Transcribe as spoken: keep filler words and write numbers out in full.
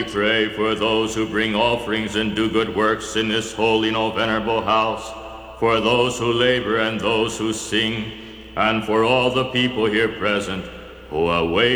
pray for those who bring offerings and do good works in this holy and venerable house, for those who labor and those who sing, and for all the people here present who await